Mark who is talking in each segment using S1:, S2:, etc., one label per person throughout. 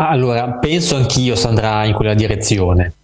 S1: Allora, penso anch'io si andrà in quella direzione.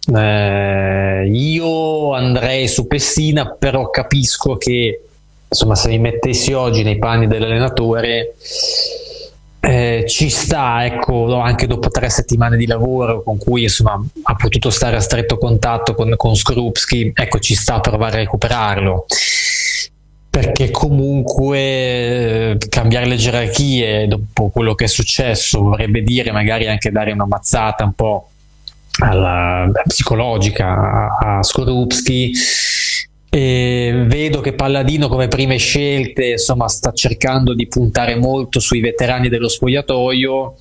S1: Io andrei su Pessina, però capisco che, insomma, se mi mettessi oggi nei panni dell'allenatore, ci sta, ecco, no, anche dopo 3 settimane di lavoro con cui, insomma, ha potuto stare a stretto contatto con Skorupski, ecco, ci sta a provare a recuperarlo. Perché comunque cambiare le gerarchie dopo quello che è successo vorrebbe dire magari anche dare una mazzata un po' psicologica a Skorupski. E vedo che Palladino come prime scelte, insomma, sta cercando di puntare molto sui veterani dello spogliatoio,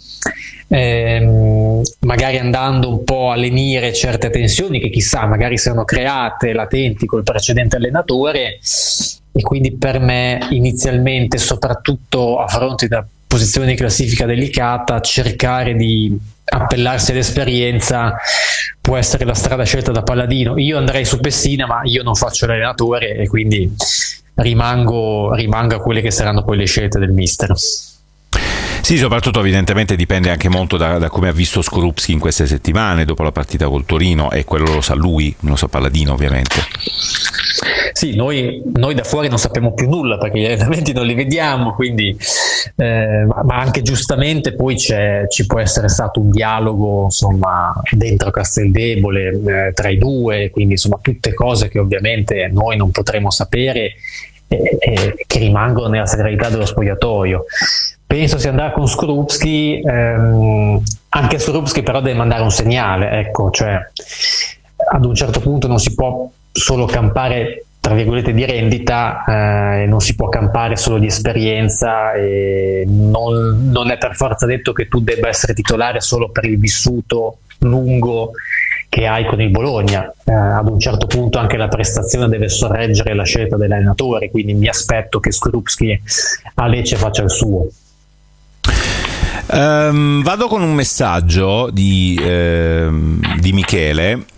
S1: magari andando un po' a lenire certe tensioni che chissà magari si erano create latenti col precedente allenatore. E quindi per me inizialmente, soprattutto a fronte di una posizione di classifica delicata, cercare di appellarsi all'esperienza può essere la strada scelta da Palladino. Io andrei su Pessina, ma io non faccio l'allenatore e quindi rimango a quelle che saranno poi le scelte del mister.
S2: Sì, soprattutto evidentemente dipende anche molto da come ha visto Skorupski in queste settimane dopo la partita col Torino, e quello lo sa lui, non lo sa Palladino ovviamente.
S1: Sì, noi da fuori non sappiamo più nulla perché gli allenamenti non li vediamo, quindi ma anche giustamente poi ci può essere stato un dialogo, insomma, dentro Casteldebole, tra i due, quindi insomma tutte cose che ovviamente noi non potremo sapere e che rimangono nella sacralità dello spogliatoio. Penso si andrà con Skorupski, anche Skorupski però deve mandare un segnale, ecco, cioè ad un certo punto non si può solo campare tra virgolette di rendita, non si può campare solo di esperienza, e non è per forza detto che tu debba essere titolare solo per il vissuto lungo che hai con il Bologna. Ad un certo punto anche la prestazione deve sorreggere la scelta dell'allenatore, quindi mi aspetto che Skorupski a Lecce faccia il suo.
S2: Vado con un messaggio di Michele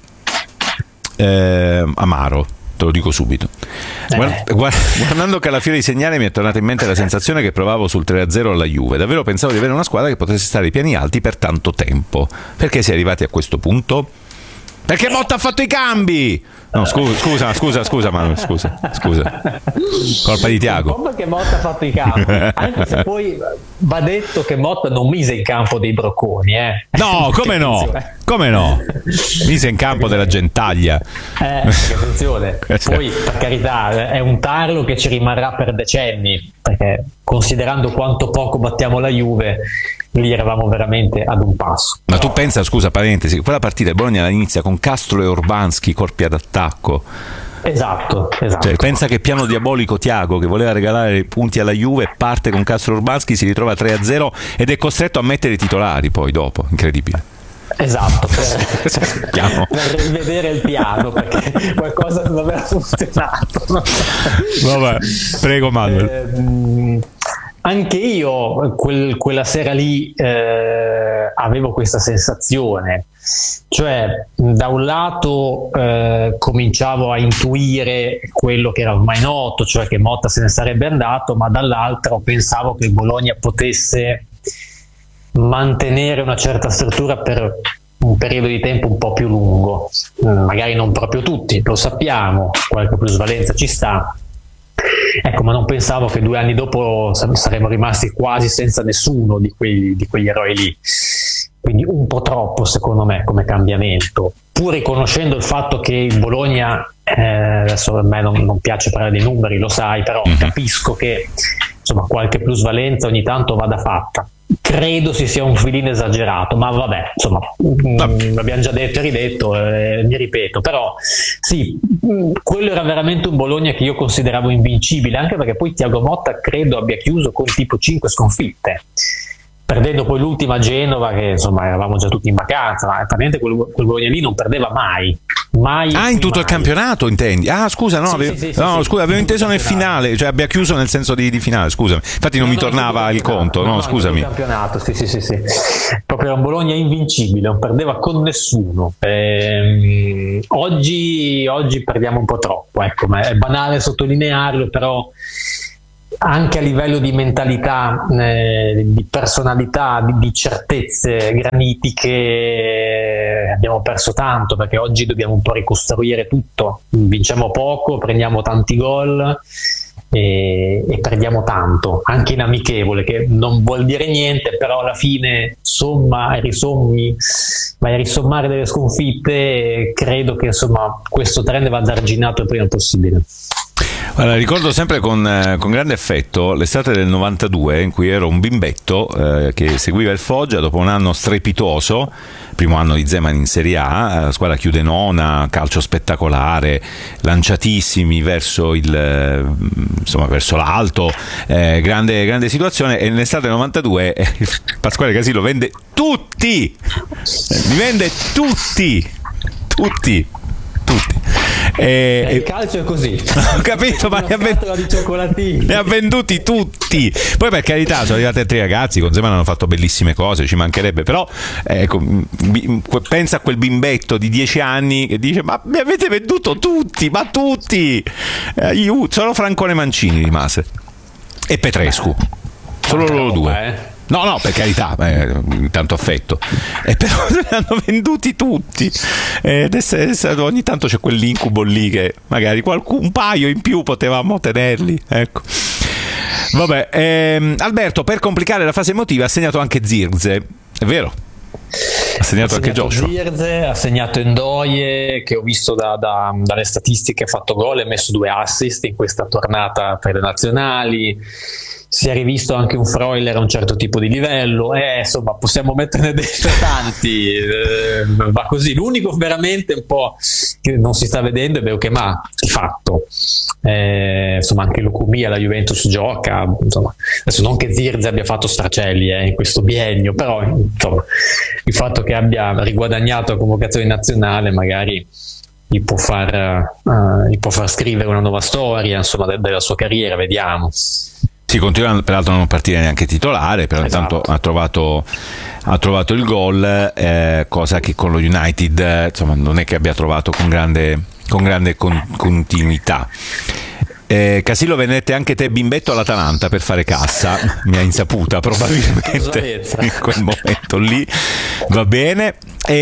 S2: Amaro, te lo dico subito. Guardando Calafiori i segnali mi è tornata in mente la sensazione che provavo sul 3-0 alla Juve. Davvero pensavo di avere una squadra che potesse stare ai piani alti per tanto tempo. Perché si è arrivati a questo punto? Perché Motta ha fatto i cambi! No, scusa, Manuel, scusa. Colpa di Tiago.
S1: Non perché Motta ha fatto i cambi, anche se poi va detto che Motta non mise in campo dei brocconi,
S2: No, come no? Come no? Mise in campo della gentaglia.
S1: Attenzione, poi per carità è un tarlo che ci rimarrà per decenni, perché considerando quanto poco battiamo la Juve, lì eravamo veramente ad un passo.
S2: Ma tu pensa, scusa, parentesi, quella partita il Bologna inizia con Castro e Orbanski corpi ad attacco.
S1: Esatto.
S2: Cioè, pensa che piano diabolico Tiago, che voleva regalare punti alla Juve, parte con Castro e Orbanski, si ritrova 3-0 ed è costretto a mettere i titolari poi dopo, incredibile.
S1: Esatto, per rivedere il piano, perché qualcosa non aveva funzionato.
S2: Vabbè, prego Manuel.
S1: Anche io quella sera lì avevo questa sensazione, cioè da un lato cominciavo a intuire quello che era ormai noto, cioè che Motta se ne sarebbe andato, ma dall'altro pensavo che il Bologna potesse mantenere una certa struttura per un periodo di tempo un po' più lungo, magari non proprio tutti, lo sappiamo, qualche plusvalenza ci sta. Ecco, ma non pensavo che 2 anni dopo saremmo rimasti quasi senza nessuno di quegli eroi lì. Quindi un po' troppo, secondo me, come cambiamento. Pur riconoscendo il fatto che il Bologna, adesso a me non piace parlare dei numeri, lo sai, però capisco che insomma qualche plusvalenza ogni tanto vada fatta. Credo si sia un filino esagerato, ma vabbè, insomma, l'abbiamo già detto e ridetto, mi ripeto, però sì, quello era veramente un Bologna che io consideravo invincibile, anche perché poi Thiago Motta credo abbia chiuso con tipo 5 sconfitte, perdendo poi l'ultima a Genova, che insomma eravamo già tutti in vacanza, ma praticamente quel Bologna lì non perdeva mai.
S2: In tutto il campionato intendi? Scusa, avevo inteso nel finale, cioè abbia chiuso nel senso di finale, scusami. Infatti non mi tornava il conto, scusami.
S1: Il campionato, sì. Proprio era un Bologna invincibile, non perdeva con nessuno. Oggi perdiamo un po' troppo, ecco, ma è banale sottolinearlo, però anche a livello di mentalità, di personalità, di certezze granitiche abbiamo perso tanto, perché oggi dobbiamo un po' ricostruire tutto, vinciamo poco, prendiamo tanti gol e perdiamo tanto, anche in amichevole, che non vuol dire niente, però alla fine somma e risommi, vai a risommare delle sconfitte, e credo che insomma questo trend vada arginato il prima possibile.
S2: Allora, ricordo sempre con grande affetto l'estate del 92, in cui ero un bimbetto che seguiva il Foggia dopo un anno strepitoso, primo anno di Zeman in Serie A, la squadra chiude nona, calcio spettacolare, lanciatissimi verso verso l'alto, grande situazione, e nell'estate del 92 Pasquale Casillo vende tutti, li vende tutti.
S1: Il calcio è così.
S2: Ho capito, ma ne ha venduti tutti. Poi, per carità, sono arrivati altri ragazzi, con Zeman hanno fatto bellissime cose, ci mancherebbe, però ecco, pensa a quel bimbetto di 10 anni che dice: ma mi avete venduto tutti, ma tutti. Solo Francone Mancini rimase e Petrescu, solo loro due. No, per carità, tanto affetto, però ne hanno venduti tutti, adesso ogni tanto c'è quell'incubo lì che magari un paio in più potevamo tenerli, ecco. Vabbè, Alberto, per complicare la fase emotiva ha segnato anche Zirkzee, è vero? Ha segnato anche Joshua.
S1: Zirkzee, ha segnato Ndoye, che ho visto dalle statistiche, ha fatto gol e messo 2 assist in questa tornata per le nazionali. Si è rivisto anche un Freuler a un certo tipo di livello, insomma possiamo metterne dentro tanti, va così. L'unico veramente un po' che non si sta vedendo è Beukema, di fatto, insomma anche Lukumi alla Juventus gioca, insomma. Adesso non che Zirkzee abbia fatto stracelli in questo biennio, però insomma, il fatto che abbia riguadagnato la convocazione nazionale magari gli può far scrivere una nuova storia, insomma, della sua carriera, vediamo.
S2: Si continua peraltro a non partire neanche titolare, però intanto ha trovato il gol, cosa che con lo United insomma non è che abbia trovato con grande continuità. Casillo, vendette anche te bimbetto all'Atalanta per fare cassa, mi ha insaputa probabilmente in quel momento lì, va bene.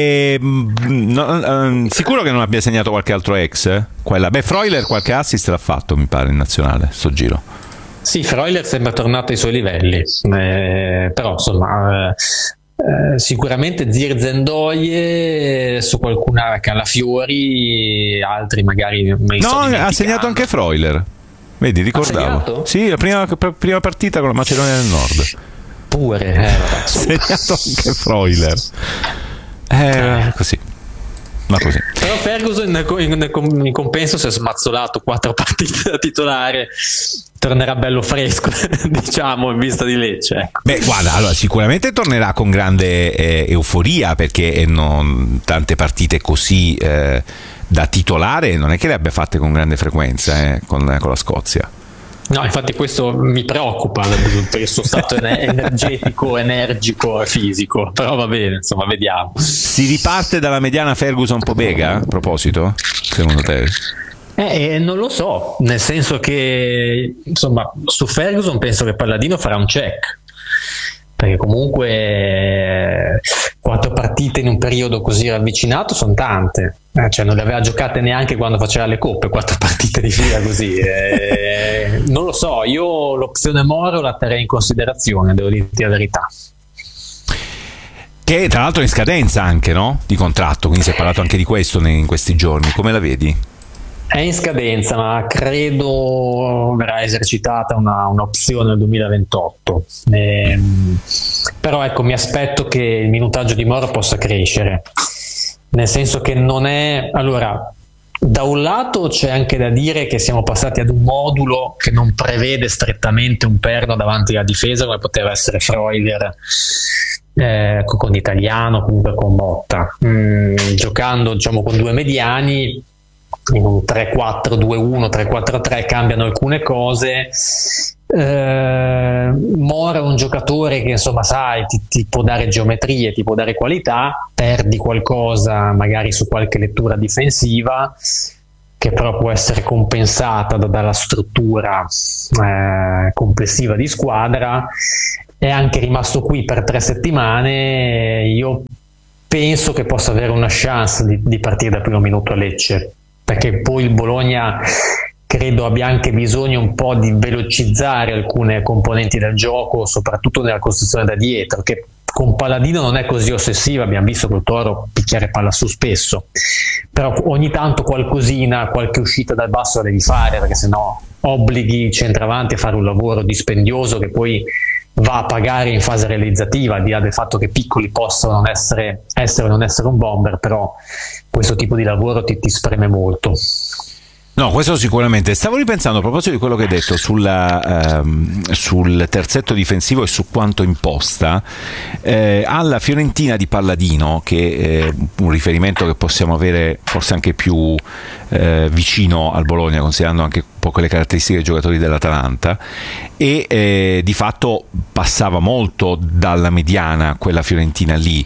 S2: Sicuro che non abbia segnato qualche altro ex? Freuler qualche assist l'ha fatto, mi pare, in nazionale sto giro.
S1: Sì, Freuler sembra tornato ai suoi livelli, però insomma sicuramente Zirkzee, Ndoye, su qualcuna Calafiori, altri magari
S2: ha segnato anche Freuler, vedi, ricordavo. Sì, la prima partita con la Macedonia del Nord
S1: pure,
S2: ha segnato anche Freuler, così. Ma così.
S1: Però Ferguson in compenso si è smazzolato 4 partite da titolare, tornerà bello fresco diciamo in vista di Lecce.
S2: Beh, guarda, allora sicuramente tornerà con grande euforia, perché tante partite così da titolare non è che le abbia fatte con grande frequenza con la Scozia.
S1: No, infatti questo mi preoccupa per il suo stato energetico, energico e fisico, però va bene, insomma, vediamo.
S2: Si riparte dalla mediana Ferguson-Pobega, a proposito, secondo te?
S1: Non lo so, nel senso che insomma su Ferguson penso che Palladino farà un check, perché comunque 4 partite in un periodo così ravvicinato sono tante, cioè non le aveva giocate neanche quando faceva le coppe, 4 partite di fila così, non lo so, io l'opzione Moro la terrei in considerazione, devo dirti la verità,
S2: che tra l'altro è in scadenza anche, no? Di contratto, quindi si è parlato anche di questo in questi giorni, come la vedi?
S1: È in scadenza, ma credo verrà esercitata un'opzione nel 2028. Però ecco, mi aspetto che il minutaggio di Moro possa crescere, nel senso che non è... Allora, da un lato c'è anche da dire che siamo passati ad un modulo che non prevede strettamente un perno davanti alla difesa come poteva essere Freuler con Italiano, comunque con Motta, giocando diciamo con 2 mediani in un 3-4-2-1, 3-4-3 cambiano alcune cose. Mora è un giocatore che insomma sai ti può dare geometrie, ti può dare qualità, perdi qualcosa magari su qualche lettura difensiva, che però può essere compensata dalla struttura complessiva di squadra. È anche rimasto qui per 3 settimane. Io penso che possa avere una chance di partire dal primo minuto a Lecce, perché poi il Bologna credo abbia anche bisogno un po' di velocizzare alcune componenti del gioco, soprattutto nella costruzione da dietro, che con Palladino non è così ossessiva. Abbiamo visto col Toro picchiare palla su spesso, però ogni tanto qualcosina, qualche uscita dal basso la devi fare, perché sennò obblighi il centravanti a fare un lavoro dispendioso che poi va a pagare in fase realizzativa, al di là del fatto che piccoli possono non essere o non essere un bomber, però questo tipo di lavoro ti spreme molto.
S2: No, questo sicuramente. Stavo ripensando a proposito di quello che hai detto sul terzetto difensivo e su quanto imposta, alla Fiorentina di Palladino, che è un riferimento che possiamo avere forse anche più vicino al Bologna, considerando anche un po' le caratteristiche dei giocatori dell'Atalanta, e di fatto passava molto dalla mediana quella Fiorentina lì,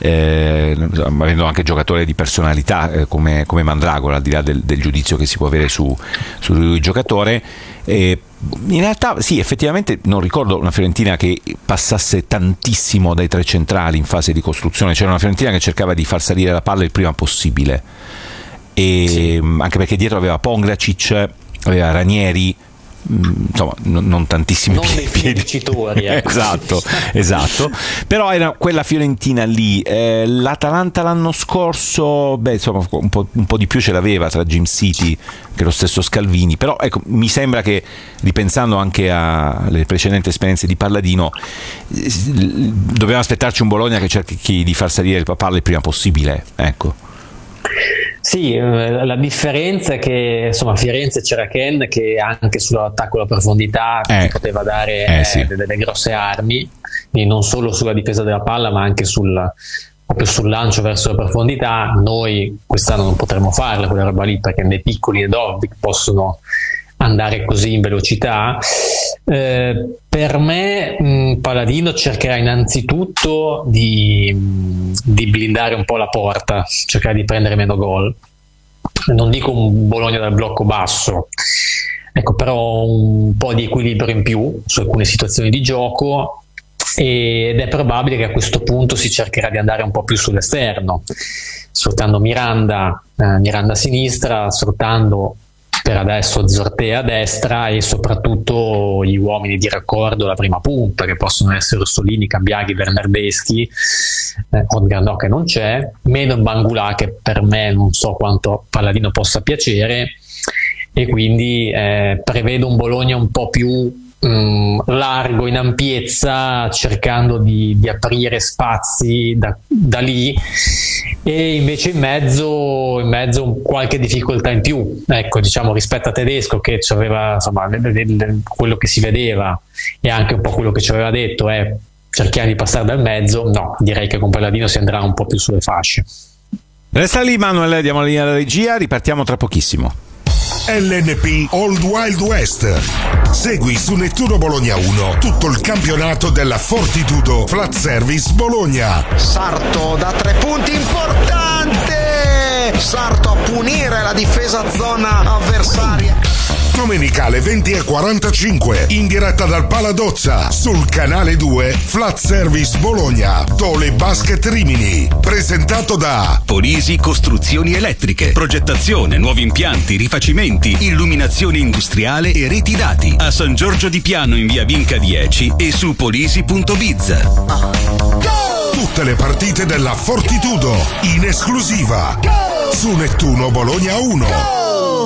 S2: avendo anche giocatori di personalità come Mandragora, al di là del giudizio che si può avere sul giocatore. In realtà sì, effettivamente non ricordo una Fiorentina che passasse tantissimo dai 3 centrali in fase di costruzione. C'era una Fiorentina che cercava di far salire la palla il prima possibile, e sì, anche perché dietro aveva Pongracic, aveva Ranieri, insomma non tantissimi
S1: piedi.
S2: esatto, però era quella Fiorentina lì. L'Atalanta l'anno scorso, insomma un po' di più ce l'aveva tra Jim City che lo stesso Scalvini, però ecco, mi sembra che, ripensando anche alle precedenti esperienze di Palladino, dobbiamo aspettarci un Bologna che cerchi di far salire il palla il prima possibile, ecco.
S1: Sì, la differenza è che insomma Firenze c'era Ken che anche sull'attacco alla profondità poteva dare delle grosse armi, e non solo sulla difesa della palla ma anche proprio sul lancio verso la profondità. Noi quest'anno non potremo farla quella roba lì, perché nei piccoli e Dovbyk possono andare così in velocità. Per me Palladino cercherà innanzitutto di blindare un po' la porta, cercare di prendere meno gol. Non dico un Bologna dal blocco basso, ecco, però un po' di equilibrio in più su alcune situazioni di gioco, ed è probabile che a questo punto si cercherà di andare un po' più sull'esterno, sfruttando Miranda a sinistra, sfruttando per adesso Zortea a destra, e soprattutto gli uomini di raccordo alla prima punta, che possono essere Orsolini, Cambiaghi, Bernardeschi, Odgardò che non c'è, meno Bangula, che per me non so quanto Palladino possa piacere, e quindi prevedo un Bologna un po' più largo in ampiezza, cercando di aprire spazi da lì, e invece in mezzo qualche difficoltà in più, ecco, diciamo, rispetto a Tedesco, che aveva, insomma, quello che si vedeva e anche un po' quello che ci aveva detto è cerchiamo di passare dal mezzo. No, direi che con Palladino si andrà un po' più sulle fasce.
S2: Resta lì Manuel, diamo la linea alla regia, ripartiamo tra pochissimo.
S3: LNP Old Wild West. Segui su Nettuno Bologna 1 tutto il campionato della Fortitudo Flat Service Bologna.
S4: Sarto da 3 punti, importante! Sarto a punire la difesa zona avversaria.
S3: Domenicale 20:45 in diretta dal Paladozza sul canale 2 Flat Service Bologna. Tole Basket Rimini, presentato da
S5: Polisi Costruzioni Elettriche, progettazione, nuovi impianti, rifacimenti, illuminazione industriale e reti dati. A San Giorgio di Piano in via Vinca 10 e su polisi.biz.
S3: Tutte le partite della Fortitudo in esclusiva su Nettuno Bologna 1.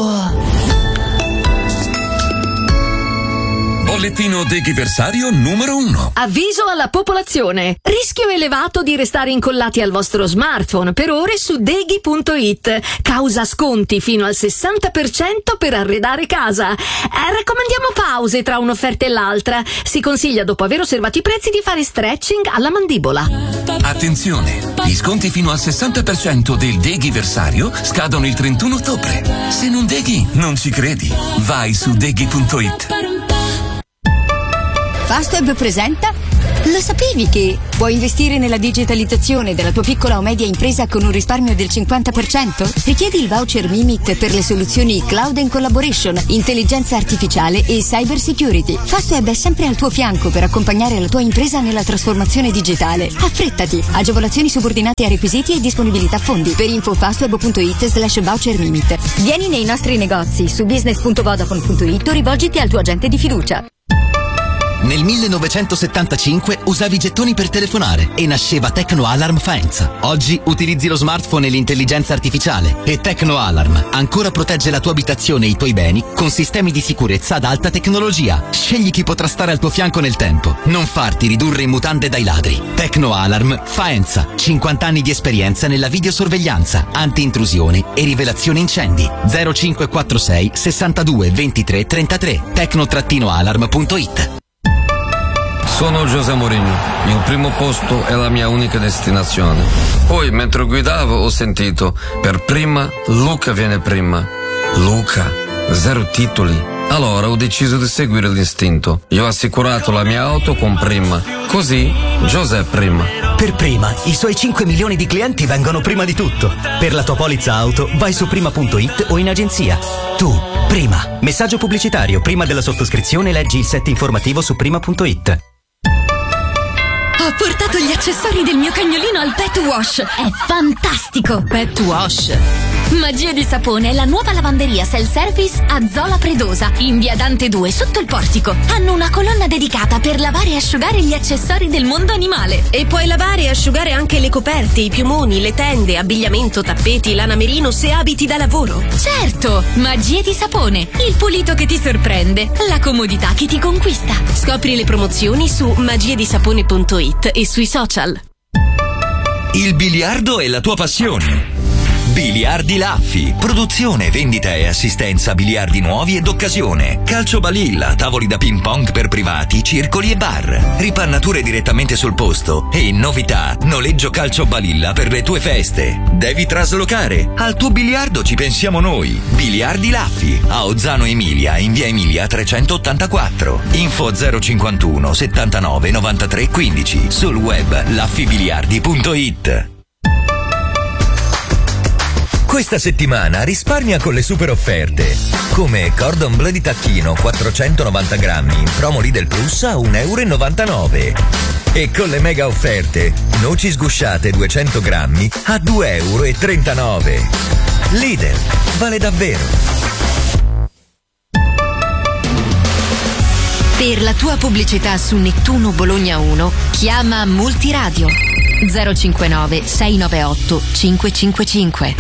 S5: Bollettino deghiversario numero 1.
S6: Avviso alla popolazione. Rischio elevato di restare incollati al vostro smartphone per ore su deghi.it. Causa sconti fino al 60% per arredare casa. Raccomandiamo pause tra un'offerta e l'altra. Si consiglia, dopo aver osservato i prezzi, di fare stretching alla mandibola.
S5: Attenzione! Gli sconti fino al 60% del deghiversario scadono il 31 ottobre. Se non deghi, non ci credi. Vai su deghi.it.
S7: Fastweb presenta Lo sapevi che puoi investire nella digitalizzazione della tua piccola o media impresa con un risparmio del 50%? Richiedi il voucher Mimit per le soluzioni Cloud and Collaboration, intelligenza artificiale e cyber security. Fastweb è sempre al tuo fianco per accompagnare la tua impresa nella trasformazione digitale. Affrettati! Agevolazioni subordinate a requisiti e disponibilità fondi. Per info fastweb.it/voucher Mimit. Vieni nei nostri negozi su business.vodafone.it o rivolgiti al tuo agente di fiducia.
S8: Nel 1975 usavi gettoni per telefonare e nasceva Tecno Alarm Faenza. Oggi utilizzi lo smartphone e l'intelligenza artificiale e Tecno Alarm ancora protegge la tua abitazione e i tuoi beni con sistemi di sicurezza ad alta tecnologia. Scegli chi potrà stare al tuo fianco nel tempo. Non farti ridurre in mutande dai ladri. Tecno Alarm Faenza. 50 anni di esperienza nella videosorveglianza, anti-intrusione e rivelazione incendi. 0546 62 23 33. Tecno-alarm.it.
S9: Sono José Mourinho, il primo posto è la mia unica destinazione. Poi, mentre guidavo, ho sentito, per prima, Luca viene prima. Luca, 0 titoli. Allora ho deciso di seguire l'istinto. Io ho assicurato la mia auto con Prima. Così, José prima.
S10: Per Prima, i suoi 5 milioni di clienti vengono prima di tutto. Per la tua polizza auto, vai su prima.it o in agenzia. Tu, Prima. Messaggio pubblicitario. Prima della sottoscrizione leggi il set informativo su prima.it.
S6: Ho portato gli accessori del mio cagnolino al Pet Wash. È fantastico! Pet Wash. Magia di Sapone è la nuova lavanderia self-service a Zola Predosa, in via Dante 2, sotto il portico. Hanno una colonna dedicata per lavare e asciugare gli accessori del mondo animale.
S11: E puoi lavare e asciugare anche le coperte, i piumoni, le tende, abbigliamento, tappeti, lana merino se abiti da lavoro.
S6: Certo! Magia di Sapone, il pulito che ti sorprende, la comodità che ti conquista.
S11: Scopri le promozioni su magiadisapone.it e sui social.
S8: Il biliardo è la tua passione. Biliardi Laffi, produzione, vendita e assistenza a biliardi nuovi ed occasione, calcio balilla, tavoli da ping pong per privati, circoli e bar, ripannature direttamente sul posto e novità, noleggio calcio balilla per le tue feste. Devi traslocare? Al tuo biliardo ci pensiamo noi. Biliardi Laffi, a Ozzano Emilia, in via Emilia 384. Info 051 79 93 15, sul web laffibiliardi.it. Questa settimana risparmia con le super offerte, come Cordon Bleu di tacchino 490 grammi in promo Lidl Plus a €1,99 e con le mega offerte noci sgusciate 200 grammi a €2,39. Lidl, vale davvero.
S6: Per la tua pubblicità su Nettuno Bologna 1, chiama Multiradio 059 698 555.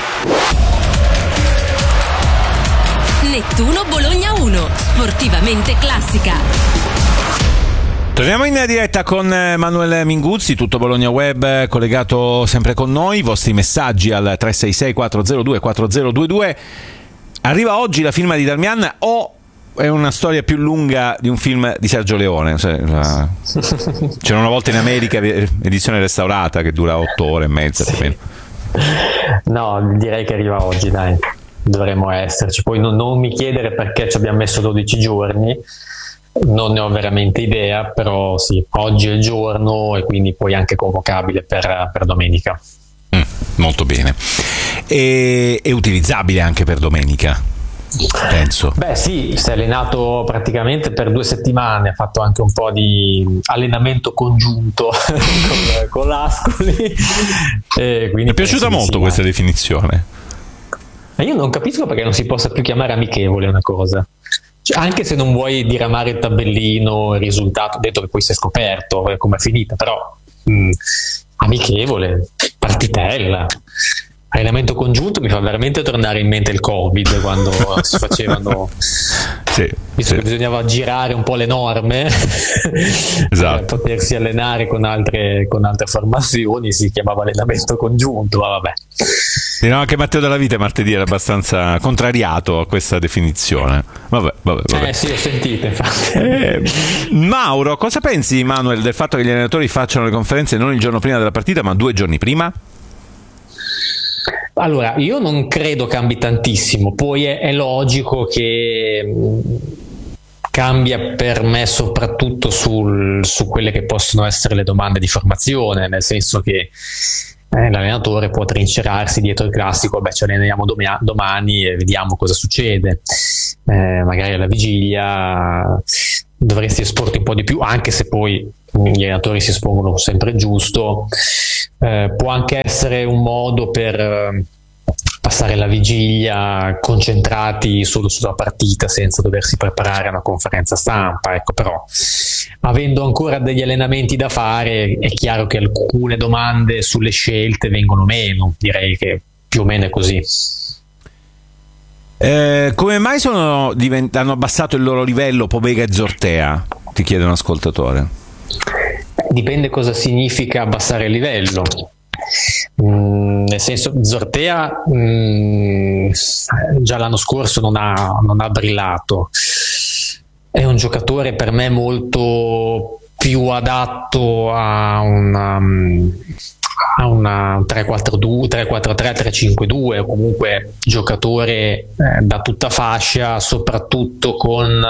S6: Nettuno Bologna 1, sportivamente classica.
S2: Torniamo in diretta con Manuel Minguzzi, tutto Bologna Web collegato sempre con noi, i vostri messaggi al 366 402 4022. Arriva oggi la firma di Darmian o è una storia più lunga di un film di Sergio Leone? C'era una volta in America edizione restaurata che dura 8 ore e mezza più o meno.
S1: No, direi che arriva oggi, dai, dovremmo esserci. Poi non mi chiedere perché ci abbiamo messo 12 giorni, non ne ho veramente idea, però sì, oggi è il giorno e quindi poi anche convocabile per domenica.
S2: Molto bene. E utilizzabile anche per domenica, penso.
S1: Beh sì, si è allenato praticamente per 2 settimane, ha fatto anche un po' di allenamento congiunto con l'Ascoli.
S2: Mi è piaciuta molto questa definizione.
S1: Ma io non capisco perché non si possa più chiamare amichevole una cosa. Cioè, anche se non vuoi diramare il tabellino, il risultato, detto che poi si è scoperto come è finita, però amichevole, partitella. Allenamento congiunto mi fa veramente tornare in mente il Covid, quando si facevano, visto che bisognava girare un po' le norme,
S2: esatto,
S1: per potersi allenare con altre formazioni, si chiamava allenamento congiunto, ma vabbè.
S2: No, anche Matteo Della Vita martedì era abbastanza contrariato a questa definizione. Vabbè.
S1: Sì, ho sentito, infatti.
S2: Mauro, cosa pensi, Manuel, del fatto che gli allenatori facciano le conferenze non il giorno prima della partita ma 2 giorni prima?
S1: Allora, io non credo cambi tantissimo, poi è logico che cambia per me soprattutto su quelle che possono essere le domande di formazione, nel senso che l'allenatore può trincerarsi dietro il classico, ci alleniamo domani e vediamo cosa succede, magari alla vigilia dovresti esporti un po' di più, anche se poi gli allenatori si espongono sempre giusto. Può anche essere un modo per passare la vigilia concentrati solo sulla partita senza doversi preparare a una conferenza stampa, ecco. Però avendo ancora degli allenamenti da fare è chiaro che alcune domande sulle scelte vengono meno, direi che più o meno è così.
S2: Come mai hanno abbassato il loro livello Pobega e Zortea? Ti chiede un ascoltatore.
S1: Dipende cosa significa abbassare il livello. Nel senso, Zortea già l'anno scorso non ha brillato, è un giocatore per me molto più adatto a una 3-4-2, 3-4-3, 3-5-2, o comunque giocatore da tutta fascia, soprattutto con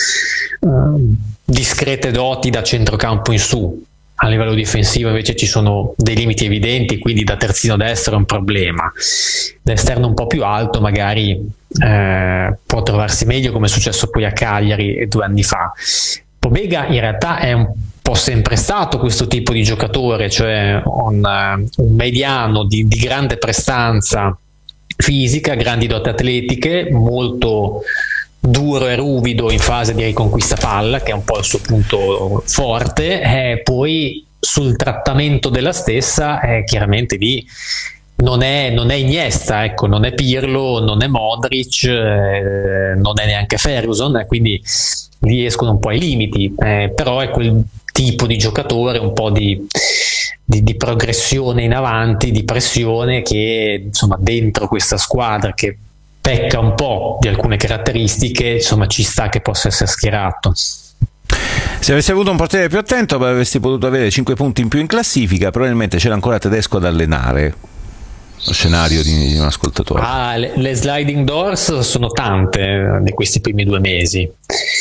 S1: discrete doti da centrocampo in su. A livello difensivo invece ci sono dei limiti evidenti, quindi da terzino destro è un problema. L'esterno un po' più alto magari può trovarsi meglio, come è successo poi a Cagliari 2 anni fa. Pobega in realtà è un po' sempre stato questo tipo di giocatore, cioè un mediano di grande prestanza fisica, grandi doti atletiche, molto duro e ruvido in fase di riconquista palla, che è un po' il suo punto forte, poi sul trattamento della stessa chiaramente lì non è Iniesta, ecco, non è Pirlo, non è Modric, non è neanche Ferguson, quindi lì escono un po' i limiti, però è quel tipo di giocatore un po' di progressione in avanti, di pressione, che insomma dentro questa squadra che pecca un po' di alcune caratteristiche, insomma ci sta che possa essere schierato.
S2: Se avessi avuto un portiere più attento avresti potuto avere 5 punti in più in classifica, probabilmente c'era ancora Tedesco ad allenare. Lo scenario di un ascoltatore.
S1: Le sliding doors sono tante di questi primi 2 mesi.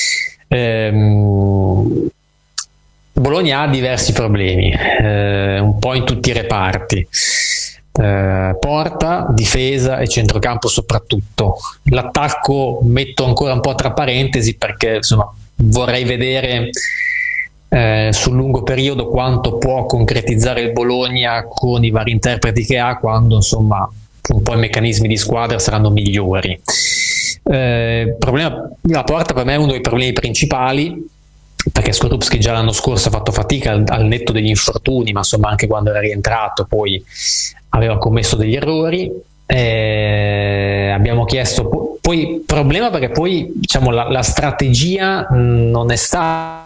S1: Bologna ha diversi problemi, un po' in tutti i reparti. Porta, difesa e centrocampo soprattutto. L'attacco metto ancora un po' tra parentesi, perché insomma vorrei vedere sul lungo periodo quanto può concretizzare il Bologna con i vari interpreti che ha, quando insomma un po' i meccanismi di squadra saranno migliori. La Porta per me è uno dei problemi principali, perché Skorupski già l'anno scorso ha fatto fatica al netto degli infortuni, ma insomma anche quando era rientrato poi aveva commesso degli errori. Abbiamo chiesto poi problema, perché poi diciamo la strategia non è stata.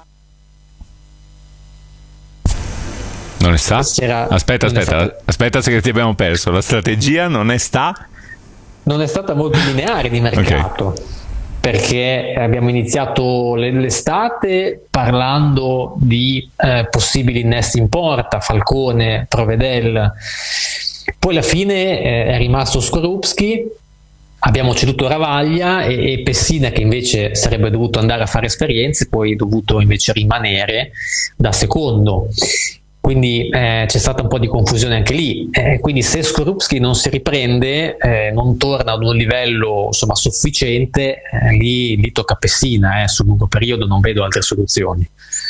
S2: Non è sta? Aspetta, se ti abbiamo perso. La strategia non è stata
S1: molto lineare di mercato. Okay. Perché abbiamo iniziato l'estate parlando di possibili innesti in porta, Falcone, Provedel, poi alla fine è rimasto Skorupski, abbiamo ceduto Ravaglia e Pessina, che invece sarebbe dovuto andare a fare esperienze, poi è dovuto invece rimanere da secondo. Quindi c'è stata un po' di confusione anche lì, quindi se Skorupski non si riprende, non torna ad un livello insomma sufficiente, lì tocca Pessina, sul lungo periodo non vedo altre soluzioni.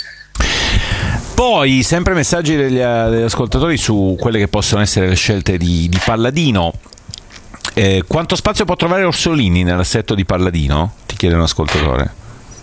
S2: Poi sempre messaggi degli ascoltatori su quelle che possono essere le scelte di Palladino. Quanto spazio può trovare Orsolini nell'assetto di Palladino? Ti chiede un ascoltatore.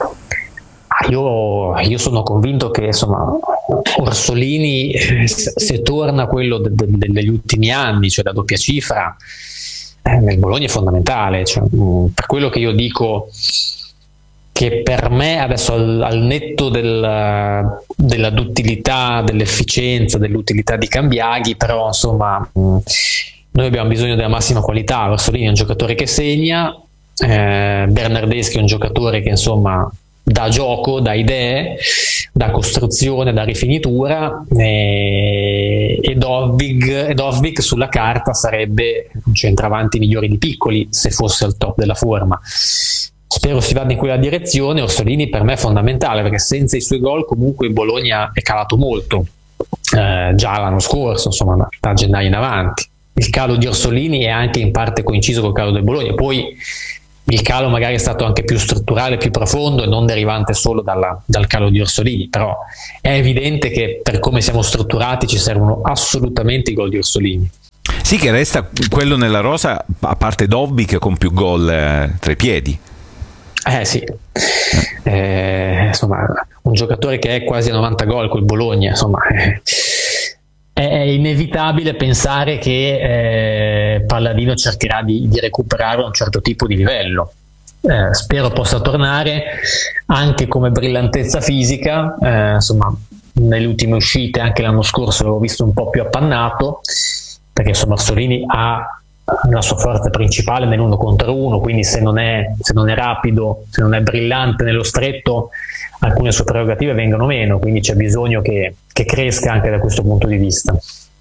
S1: Io sono convinto che insomma Orsolini, se torna quello degli ultimi anni, cioè da doppia cifra, nel Bologna è fondamentale, cioè, per quello che io dico che per me adesso al netto della duttilità, dell'efficienza, dell'utilità di Cambiaghi, però insomma noi abbiamo bisogno della massima qualità. Orsolini è un giocatore che segna, Bernardeschi è un giocatore che insomma da gioco, da idee, da costruzione, da rifinitura, e Dovbyk sulla carta sarebbe un centravanti migliore di Piccoli se fosse al top della forma. spero si vada in quella direzione. Orsolini per me è fondamentale, perché senza i suoi gol comunque il Bologna è calato molto, già l'anno scorso, insomma, da gennaio in avanti. Il calo di Orsolini è anche in parte coinciso col calo del Bologna, poi il calo magari è stato anche più strutturale, più profondo e non derivante solo dal calo di Orsolini, però è evidente che per come siamo strutturati ci servono assolutamente i gol di Orsolini.
S2: Sì, che resta quello nella rosa, a parte Dobbik, con più gol tra i piedi.
S1: Sì, insomma, un giocatore che è quasi a 90 gol col Bologna, insomma, è inevitabile pensare che Palladino cercherà di recuperare un certo tipo di livello. Spero possa tornare anche come brillantezza fisica, insomma, nelle ultime uscite anche l'anno scorso l'avevo visto un po' più appannato, perché insomma Orsolini ha la sua forza principale nell'1 contro 1, quindi se non è rapido, se non è brillante nello stretto, alcune sue prerogative vengono meno, quindi c'è bisogno che cresca anche da questo punto di vista.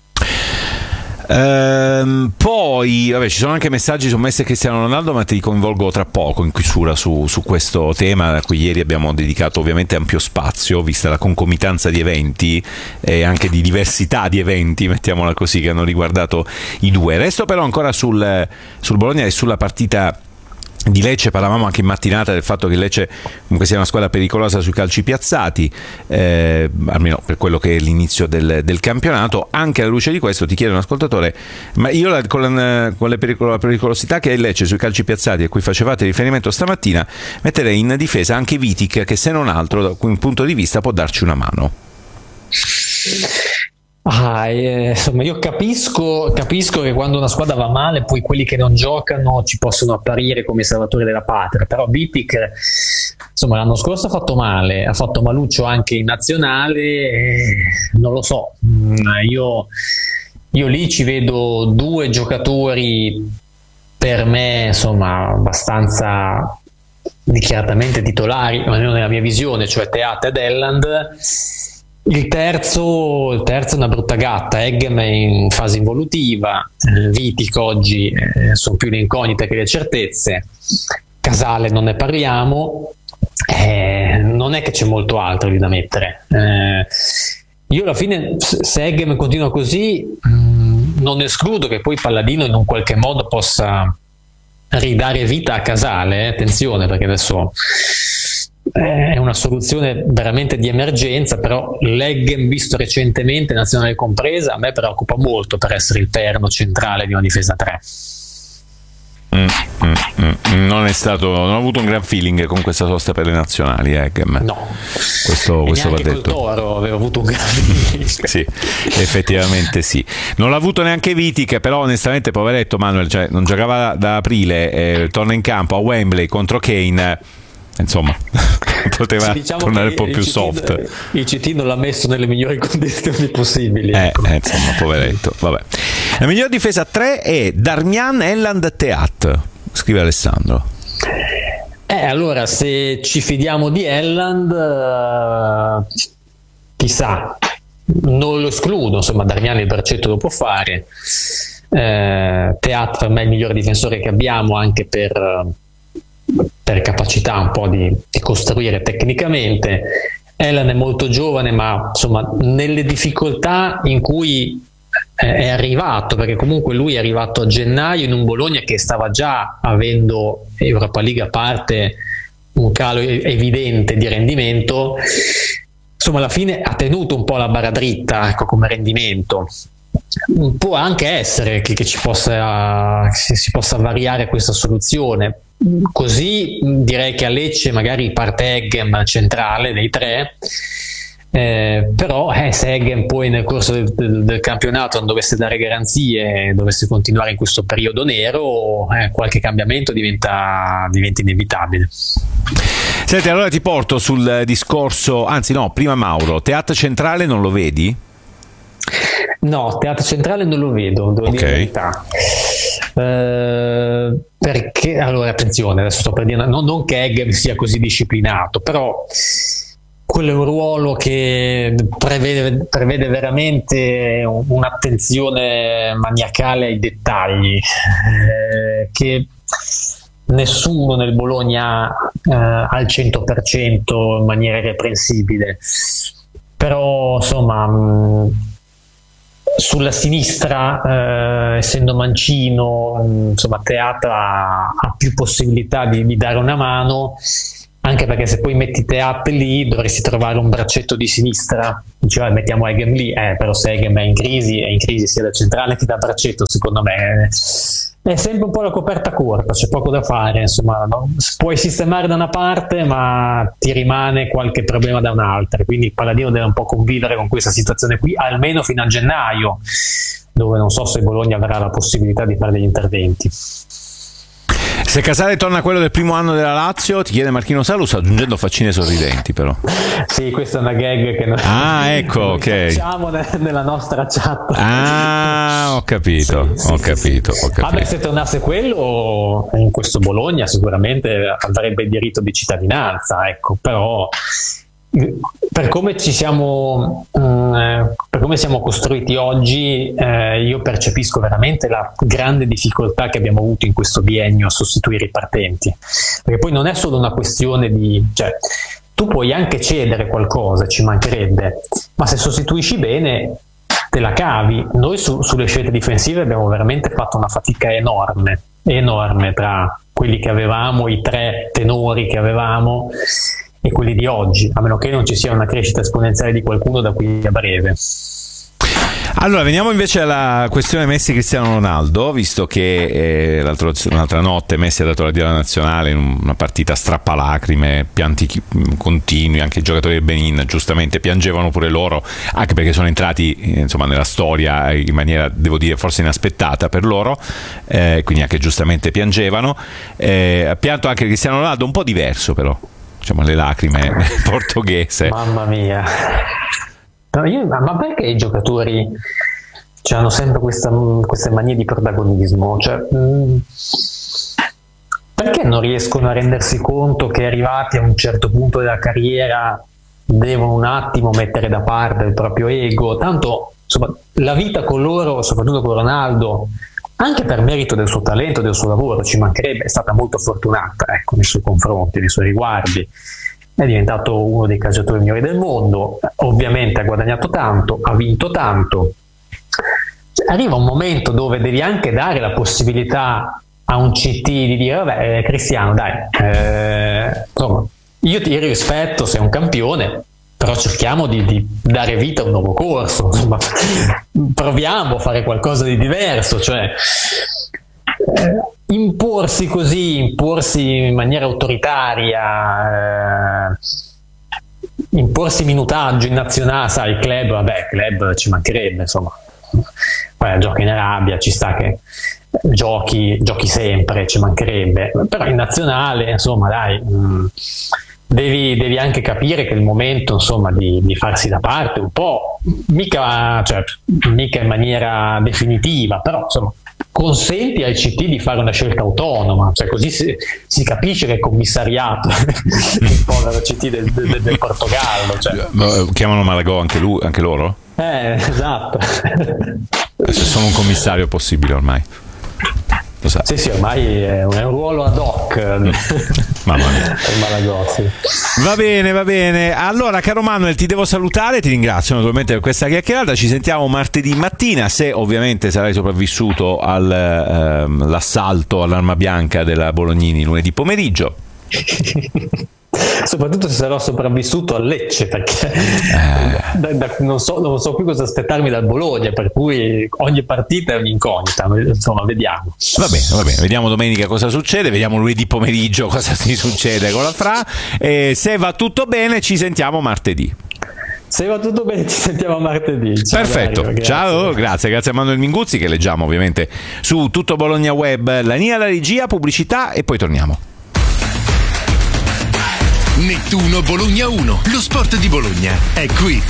S2: Poi vabbè, ci sono anche messaggi su Messi e Cristiano Ronaldo, ma ti coinvolgo tra poco in chiusura su questo tema a cui ieri abbiamo dedicato ovviamente ampio spazio, vista la concomitanza di eventi e anche di diversità di eventi, mettiamola così, che hanno riguardato i due. Resto però ancora sul Bologna e sulla partita di Lecce. Parlavamo anche in mattinata del fatto che Lecce comunque sia una squadra pericolosa sui calci piazzati, almeno per quello che è l'inizio del campionato. Anche alla luce di questo ti chiedo un ascoltatore, ma io con la pericolosità che ha il Lecce sui calci piazzati a cui facevate riferimento stamattina, metterei in difesa anche Vitic, che se non altro da un punto di vista può darci una mano.
S1: Insomma, io capisco che quando una squadra va male poi quelli che non giocano ci possono apparire come salvatori della patria, però Vitic insomma l'anno scorso ha fatto male, ha fatto maluccio anche in nazionale, non lo so, io lì ci vedo due giocatori per me insomma abbastanza dichiaratamente titolari, almeno nella mia visione, cioè Teat ed Elland. Il terzo è una brutta gatta, Eggem è in fase involutiva, Vitic oggi sono più le incognite che le certezze, Casale non ne parliamo, non è che c'è molto altro lì da mettere. Io alla fine, se Eggem continua così, non escludo che poi Palladino in un qualche modo possa ridare vita a Casale, attenzione, perché adesso è una soluzione veramente di emergenza, però l'Eggem visto recentemente, nazionale compresa, a me preoccupa molto per essere il perno centrale di una difesa 3.
S2: Non ha avuto un gran feeling con questa sosta per le nazionali, Eggem.
S1: No,
S2: questo va detto.
S1: Toro aveva avuto un gran feeling.
S2: Sì, effettivamente sì. Non l'ha avuto neanche Vitic, però onestamente poveretto Manuel, cioè, non giocava da aprile, torna in campo a Wembley contro Kane. Insomma, poteva tornare un po' più soft.
S1: Il CT non l'ha messo nelle migliori condizioni possibili.
S2: Insomma, poveretto. Vabbè. La miglior difesa 3 è Darmian, Elland, Teat, scrive Alessandro.
S1: Allora, se ci fidiamo di Elland, chissà, non lo escludo. Insomma, Darmian il braccetto lo può fare. Teat per me è il migliore difensore che abbiamo, anche per capacità un po' di costruire tecnicamente. Elland è molto giovane, ma insomma nelle difficoltà in cui è arrivato, perché comunque lui è arrivato a gennaio in un Bologna che stava già avendo, Europa League a parte, un calo evidente di rendimento, insomma alla fine ha tenuto un po' la barra dritta, ecco, come rendimento. Può anche essere che si possa variare questa soluzione. Così direi che a Lecce magari parte Eggem centrale dei tre, però se Eggem poi nel corso del campionato non dovesse dare garanzie, dovesse continuare in questo periodo nero, qualche cambiamento diventa inevitabile.
S2: Senti, allora ti porto sul discorso, anzi no, prima Mauro, Teat centrale non lo vedi?
S1: No, Teat centrale non lo vedo, devo dire la verità. Perché allora attenzione, adesso sto per dire, non che Eggem sia così disciplinato, però quello è un ruolo che prevede veramente un'attenzione maniacale ai dettagli, che nessuno nel Bologna al 100% in maniera irreprensibile, però insomma sulla sinistra, essendo mancino, insomma Teata ha più possibilità di dare una mano, anche perché se poi metti Teat lì dovresti trovare un braccetto di sinistra, cioè mettiamo Eghem lì, però se Eghem è in crisi sia da centrale che da braccetto, secondo me è sempre un po' la coperta corta, c'è poco da fare, insomma, no? Puoi sistemare da una parte ma ti rimane qualche problema da un'altra, quindi il Paladino deve un po' convivere con questa situazione qui almeno fino a gennaio, dove non so se Bologna avrà la possibilità di fare degli interventi.
S2: Se Casale torna a quello del primo anno della Lazio, ti chiede Marchino Salus, aggiungendo faccine sorridenti però.
S1: Sì, questa è una gag che noi,
S2: ecco, ok,
S1: facciamo nella nostra chat.
S2: Ho capito, ho capito.
S1: Beh, se tornasse quello, in questo Bologna sicuramente avrebbe il diritto di cittadinanza, ecco, però per come siamo costruiti oggi, io percepisco veramente la grande difficoltà che abbiamo avuto in questo biennio a sostituire i partenti, perché poi non è solo una questione tu puoi anche cedere qualcosa, ci mancherebbe, ma se sostituisci bene te la cavi. Noi sulle scelte difensive abbiamo veramente fatto una fatica enorme tra quelli che avevamo, i 3 tenori che avevamo e quelli di oggi, a meno che non ci sia una crescita esponenziale di qualcuno da qui a breve.
S2: Allora, veniamo invece alla questione Messi-Cristiano Ronaldo, visto che l'altra notte Messi ha dato l'addio alla nazionale in una partita strappalacrime, pianti continui, anche i giocatori del Benin giustamente piangevano pure loro, anche perché sono entrati insomma nella storia in maniera, devo dire, forse inaspettata per loro, quindi anche giustamente piangevano. Ha pianto anche Cristiano Ronaldo, un po' diverso però, diciamo, le lacrime portoghese.
S1: Mamma mia. Ma perché i giocatori hanno sempre queste manie di protagonismo? Perché non riescono a rendersi conto che arrivati a un certo punto della carriera devono un attimo mettere da parte il proprio ego? Tanto insomma, la vita con loro, soprattutto con Ronaldo, anche per merito del suo talento, del suo lavoro, ci mancherebbe, è stata molto fortunata, ecco, nei suoi confronti, nei suoi riguardi. È diventato uno dei calciatori migliori del mondo, ovviamente ha guadagnato tanto, ha vinto tanto. Arriva un momento dove devi anche dare la possibilità a un CT di dire vabbè Cristiano dai, insomma, io ti rispetto, sei un campione, però cerchiamo di dare vita a un nuovo corso, insomma, proviamo a fare qualcosa di diverso, cioè imporsi in maniera autoritaria, imporsi minutaggio in nazionale, sai, il club ci mancherebbe, insomma, giochi in Arabia, ci sta che giochi sempre, ci mancherebbe, però in nazionale, insomma, dai, devi anche capire che è il momento, insomma, di farsi da parte un po', mica in maniera definitiva, però insomma consenti al CT di fare una scelta autonoma, cioè così si capisce che è commissariato il povero CT del Portogallo, cioè.
S2: Chiamano Malagò anche loro?
S1: Esatto.
S2: Sono un commissario possibile ormai. Lo sa.
S1: Sì, ormai è un ruolo ad hoc.
S2: Mamma mia.
S1: Malagò, sì.
S2: Va bene. Allora, caro Manuel, ti devo salutare, ti ringrazio naturalmente per questa chiacchierata. Ci sentiamo martedì mattina, se ovviamente sarai sopravvissuto all'assalto all'Arma Bianca della Bolognini lunedì pomeriggio.
S1: Soprattutto se sarò sopravvissuto a Lecce, perché non so più cosa aspettarmi dal Bologna, per cui ogni partita è un'incognita, insomma, vediamo.
S2: Va bene, vediamo domenica cosa succede, vediamo lunedì pomeriggio cosa ti succede con la Fra, e se va tutto bene ci sentiamo martedì.
S1: Se va tutto bene ci sentiamo martedì. Ciao,
S2: perfetto, Dario, ciao, grazie a Manuel Minguzzi, che leggiamo ovviamente su Tutto Bologna Web. La linea alla regia, pubblicità e poi torniamo.
S12: Nettuno Bologna 1, lo sport di Bologna è qui.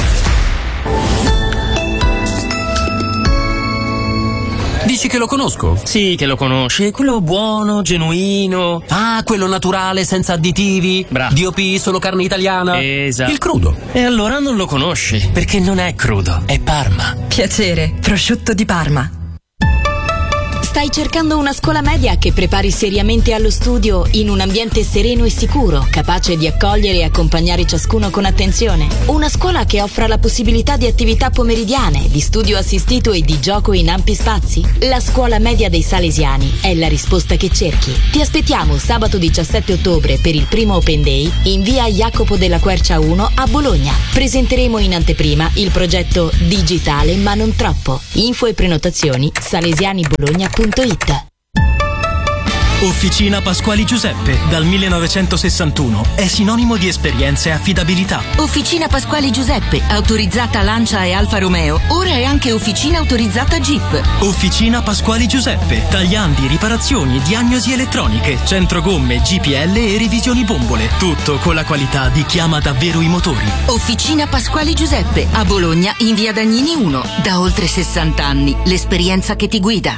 S13: Dici che lo conosco?
S14: Sì, che lo conosci, è quello buono, genuino.
S13: Ah, quello naturale, senza additivi.
S14: Bravo.
S13: DOP, solo carne italiana.
S14: Esatto.
S13: Il crudo.
S14: E allora non lo conosci, perché non è crudo, è Parma.
S15: Piacere, prosciutto di Parma.
S7: Stai cercando una scuola media che prepari seriamente allo studio in un ambiente sereno e sicuro, capace di accogliere e accompagnare ciascuno con attenzione? Una scuola che offra la possibilità di attività pomeridiane, di studio assistito e di gioco in ampi spazi? La scuola media dei Salesiani è la risposta che cerchi. Ti aspettiamo sabato 17 ottobre per il primo Open Day in via Jacopo della Quercia 1 a Bologna. Presenteremo in anteprima il progetto Digitale ma non troppo. Info e prenotazioni salesianibologna.it.
S15: Officina Pasquali Giuseppe, dal 1961, è sinonimo di esperienza e affidabilità.
S16: Officina Pasquali Giuseppe, autorizzata Lancia e Alfa Romeo, ora è anche officina autorizzata Jeep.
S15: Officina Pasquali Giuseppe, tagliandi, riparazioni e diagnosi elettroniche, centro gomme, GPL e revisioni bombole. Tutto con la qualità di chi ama davvero i motori.
S16: Officina Pasquali Giuseppe, a Bologna in via Dagnini 1, da oltre 60 anni, l'esperienza che ti guida.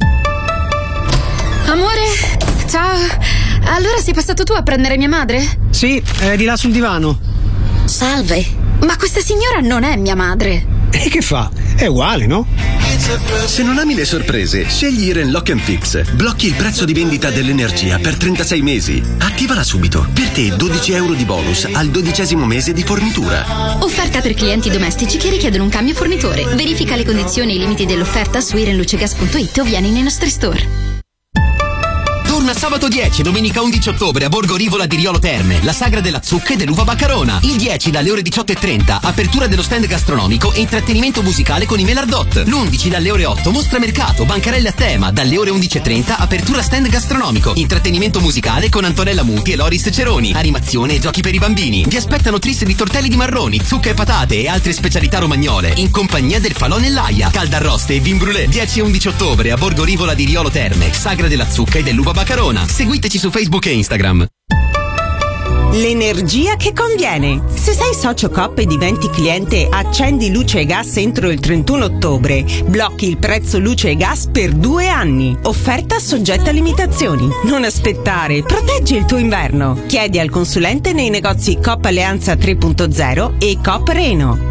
S17: Amore, ciao. Allora sei passato tu a prendere mia madre?
S18: Sì, è di là sul divano.
S17: Salve, ma questa signora non è mia madre.
S18: E che fa? È uguale, no?
S19: Se non ami le sorprese, scegli Iren Lock & Fix. Blocchi il prezzo di vendita dell'energia per 36 mesi. Attivala subito. Per te 12 euro di bonus al 12° mese di fornitura.
S17: Offerta per clienti domestici che richiedono un cambio fornitore. Verifica le condizioni e i limiti dell'offerta su irenlucegas.it o vieni nei nostri store.
S20: Torna sabato 10 e domenica 11 ottobre a Borgo Rivola di Riolo Terme, la sagra della zucca e dell'uva baccarona. Il 10 dalle ore 18:30, apertura dello stand gastronomico e intrattenimento musicale con i Melardot. L'11 dalle ore 8, mostra mercato, bancarelle a tema. Dalle ore 11:30, apertura stand gastronomico, intrattenimento musicale con Antonella Muti e Loris Ceroni, animazione e giochi per i bambini. Vi aspettano tris di tortelli di marroni, zucca e patate e altre specialità romagnole, in compagnia del Falò nell'Aia, caldarroste e vin brûlé. 10 e 11 ottobre a Borgo Rivola di Riolo Terme, sagra della zucca e dell'uva baccarona. Seguiteci su Facebook e Instagram.
S21: L'energia che conviene. Se sei socio Coop e diventi cliente, accendi luce e gas entro il 31 ottobre. Blocchi il prezzo luce e gas per 2 anni. Offerta soggetta a limitazioni. Non aspettare, proteggi il tuo inverno. Chiedi al consulente nei negozi Coop Alleanza 3.0 e Coop Reno.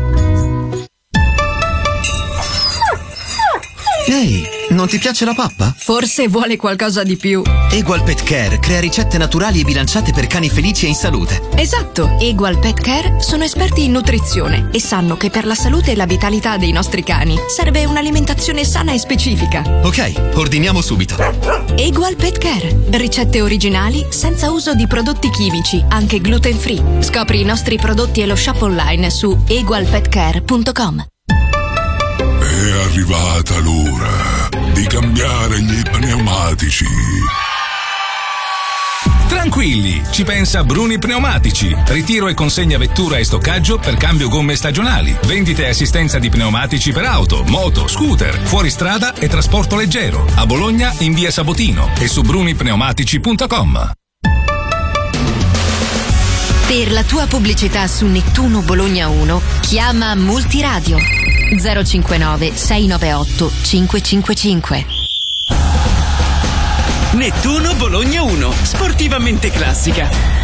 S20: Ehi, non ti piace la pappa?
S6: Forse vuole qualcosa di più.
S20: Egual Pet Care crea ricette naturali e bilanciate per cani felici e in salute.
S6: Esatto, Egual Pet Care sono esperti in nutrizione e sanno che per la salute e la vitalità dei nostri cani serve un'alimentazione sana e specifica.
S20: Ok, ordiniamo subito.
S6: Egual Pet Care, ricette originali senza uso di prodotti chimici, anche gluten free. Scopri i nostri prodotti e lo shop online su egualpetcare.com.
S3: È arrivata l'ora di cambiare gli pneumatici.
S22: Tranquilli, ci pensa Bruni Pneumatici. Ritiro e consegna vettura e stoccaggio per cambio gomme stagionali. Vendite e assistenza di pneumatici per auto, moto, scooter, fuoristrada e trasporto leggero. A Bologna in via Sabotino e su brunipneumatici.com.
S16: Per la tua pubblicità su Nettuno Bologna 1, chiama Multiradio 059 698 555.
S23: Nettuno Bologna 1, sportivamente classica.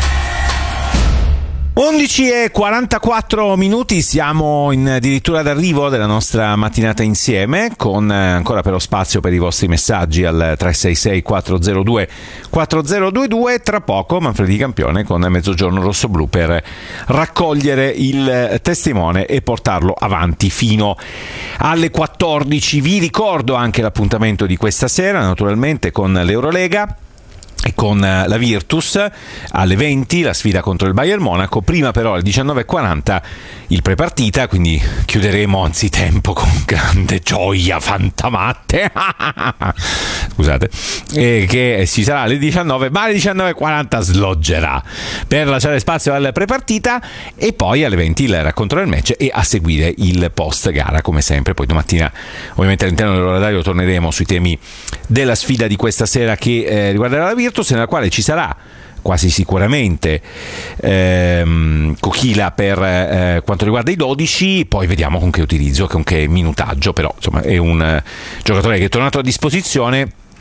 S2: 11:44, siamo addirittura d'arrivo della nostra mattinata insieme, con ancora però spazio per i vostri messaggi al 366 402 4022. Tra poco Manfredi Campione con Mezzogiorno Rossoblu per raccogliere il testimone e portarlo avanti fino alle 14. Vi ricordo anche l'appuntamento di questa sera, naturalmente con l'Eurolega e con la Virtus alle 20, la sfida contro il Bayern Monaco. Prima però alle 19:40 il prepartita, quindi chiuderemo anzitempo con grande gioia fantamatte scusate, che ci sarà alle 19, ma alle 19:40 sloggerà per lasciare spazio al prepartita, e poi alle 20 il racconto del match e a seguire il post gara come sempre. Poi domattina ovviamente all'interno dell'orario torneremo sui temi della sfida di questa sera che riguarderà la Virtus, nella quale ci sarà quasi sicuramente Cochila per quanto riguarda i 12, poi vediamo con che utilizzo, con che minutaggio, però insomma è un giocatore che è tornato a disposizione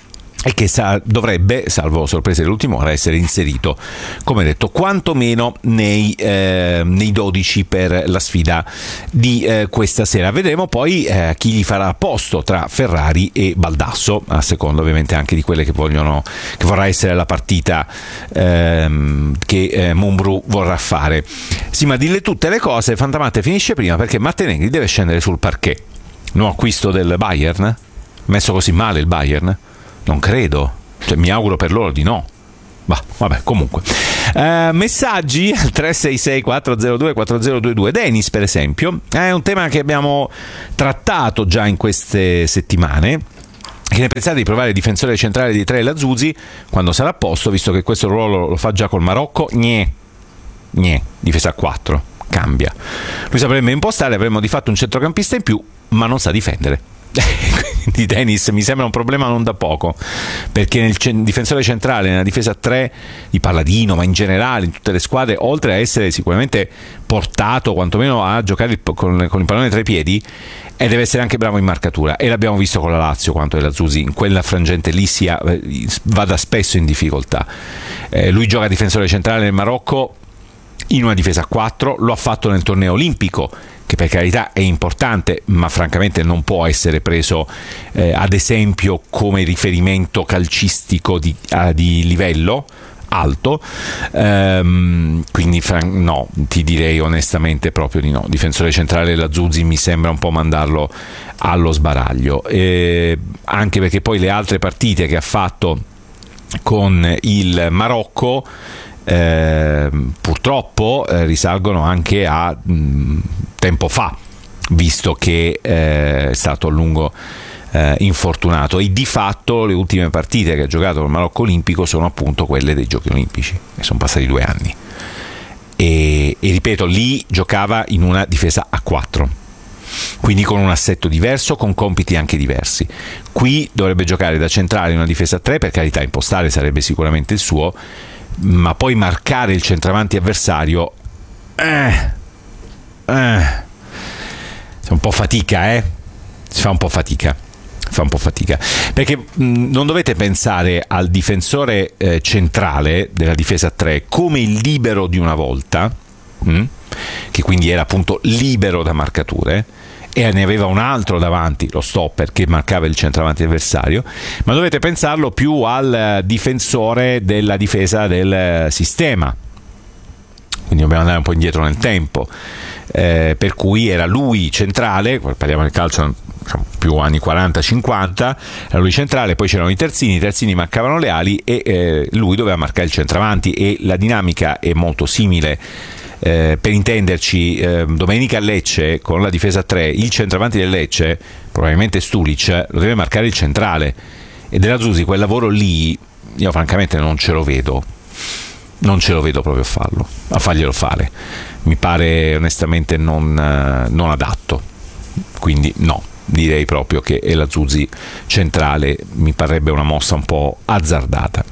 S2: e che dovrebbe, salvo sorprese dell'ultima ora, essere inserito, come detto, quantomeno nei 12 per la sfida di questa sera. Vedremo poi chi gli farà posto tra Ferrari e Baldasso, a seconda ovviamente anche di quelle che vorrà essere la partita che Mumbrù vorrà fare. Sì, ma dille tutte le cose, Fantamatte finisce prima perché Martinelli deve scendere sul parquet. Nuovo acquisto del Bayern? Messo così male il Bayern? Non credo, cioè, mi auguro per loro di no. Vabbè, comunque. Messaggi al 366-402-4022. Dennis, per esempio, è un tema che abbiamo trattato già in queste settimane. Che ne pensate di provare il difensore centrale di 3 Lazzuzi quando sarà a posto, visto che questo ruolo lo fa già col Marocco? Difesa a 4, cambia. Lui saprebbe impostare, avremmo di fatto un centrocampista in più, ma non sa difendere. Di Dennis mi sembra un problema non da poco, perché nel difensore centrale, nella difesa a 3 di Palladino, ma in generale in tutte le squadre, oltre a essere sicuramente portato quantomeno a giocare con il pallone tra i piedi, e deve essere anche bravo in marcatura, e l'abbiamo visto con la Lazio quanto Lazzuzi in quella frangente lì vada spesso in difficoltà. Lui gioca difensore centrale nel Marocco in una difesa a 4, lo ha fatto nel torneo olimpico, che per carità è importante, ma francamente non può essere preso ad esempio come riferimento calcistico di livello alto, quindi no, ti direi onestamente proprio di no. Difensore centrale Lazzuzi mi sembra un po' mandarlo allo sbaraglio, anche perché poi le altre partite che ha fatto con il Marocco purtroppo risalgono anche a tempo fa, visto che è stato a lungo infortunato, e di fatto le ultime partite che ha giocato col Marocco olimpico sono appunto quelle dei Giochi Olimpici, e sono passati 2 anni, e ripeto, lì giocava in una difesa a 4, quindi con un assetto diverso, con compiti anche diversi. Qui dovrebbe giocare da centrale in una difesa a 3, per carità impostare sarebbe sicuramente il suo, ma poi marcare il centravanti avversario fa un po' fatica, si fa un po' fatica, perché non dovete pensare al difensore centrale della difesa a 3 come il libero di una volta, che quindi era appunto libero da marcature, e ne aveva un altro davanti, lo stopper, che marcava il centravanti avversario, ma dovete pensarlo più al difensore della difesa del sistema, quindi dobbiamo andare un po' indietro nel tempo, per cui era lui centrale, parliamo del calcio più anni 40-50, era lui centrale, poi c'erano i terzini marcavano le ali, e lui doveva marcare il centravanti, e la dinamica è molto simile. Per intenderci, domenica a Lecce con la difesa a 3, il centravanti del Lecce, probabilmente Stulic, lo deve marcare il centrale, e della Lazzuzi quel lavoro lì io francamente non ce lo vedo proprio a farglielo fare, mi pare onestamente non adatto, quindi no, direi proprio che Lazzuzi centrale mi parrebbe una mossa un po' azzardata.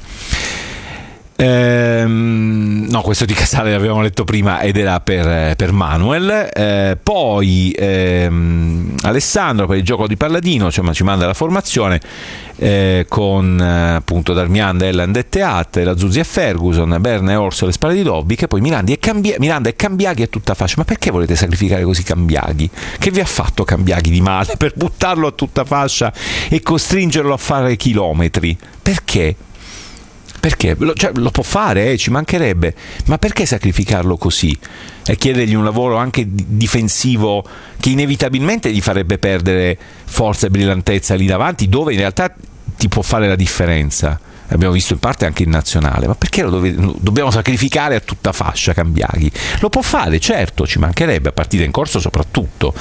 S2: No, questo di Casale l'avevamo letto prima ed era per Manuel. Poi Alessandro per il gioco di Palladino, ci manda la formazione con appunto Darmian, Elland e Teat, Lazzuzi e Ferguson, Berna e Orso alle spalle di Dobby, che poi Miranda e Cambiaghi a tutta fascia. Ma perché volete sacrificare così Cambiaghi? Che vi ha fatto Cambiaghi di male per buttarlo a tutta fascia e costringerlo a fare chilometri? Perché? Lo può fare, ci mancherebbe, ma perché sacrificarlo così e chiedergli un lavoro anche difensivo che inevitabilmente gli farebbe perdere forza e brillantezza lì davanti, dove in realtà ti può fare la differenza? Abbiamo visto in parte anche in nazionale, ma perché dobbiamo sacrificare a tutta fascia Cambiaghi? Lo può fare, certo, ci mancherebbe, a partita in corso soprattutto,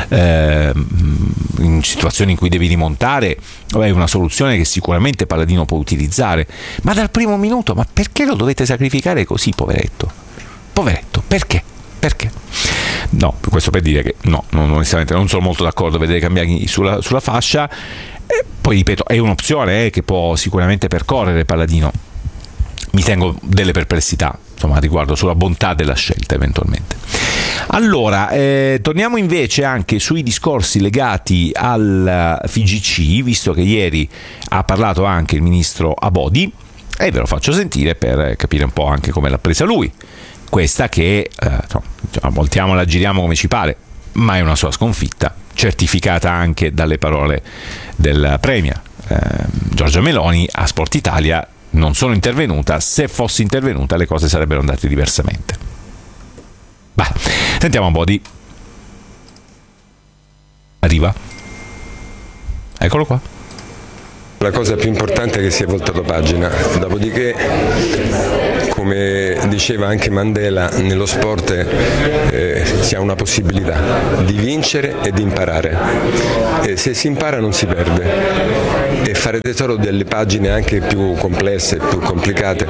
S2: in situazioni in cui devi rimontare è una soluzione che sicuramente Palladino può utilizzare, ma dal primo minuto, ma perché lo dovete sacrificare così, poveretto, perché? No, questo per dire che no, onestamente non sono molto d'accordo a vedere Cambiaghi sulla fascia. Poi ripeto, è un'opzione che può sicuramente percorrere Palladino. Mi tengo delle perplessità riguardo sulla bontà della scelta eventualmente. Allora, torniamo invece anche sui discorsi legati al FIGC, visto che ieri ha parlato anche il ministro Abodi, e ve lo faccio sentire per capire un po' anche come l'ha presa lui. Questa che, voltiamola, giriamo come ci pare, ma è una sua sconfitta, certificata anche dalle parole del Premier Giorgia Meloni a Sport Italia. Non sono intervenuta, se fossi intervenuta le cose sarebbero andate diversamente. Bah, sentiamo un po' di... Arriva. Eccolo qua.
S4: La cosa più importante è che si è voltato pagina, dopodiché, come diceva anche Mandela, nello sport si ha una possibilità di vincere e di imparare, e se si impara non si perde, e fare tesoro delle pagine anche più complesse, più complicate,